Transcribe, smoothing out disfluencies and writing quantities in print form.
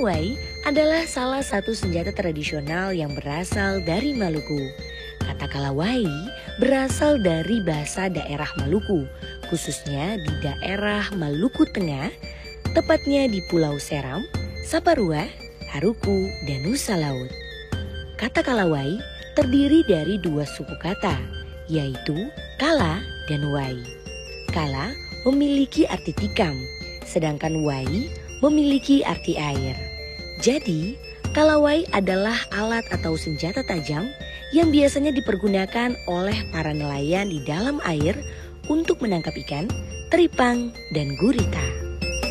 Kalawai adalah salah satu senjata tradisional yang berasal dari Maluku. Kata kalawai berasal dari bahasa daerah Maluku, khususnya di daerah Maluku Tengah, tepatnya di Pulau Seram, Saparua, Haruku, dan Nusa Laut. Kata kalawai terdiri dari dua suku kata, yaitu kala dan wai. Kala memiliki arti tikam, sedangkan wai memiliki arti air. Jadi, kalawai adalah alat atau senjata tajam yang biasanya dipergunakan oleh para nelayan di dalam air untuk menangkap ikan, teripang, dan gurita.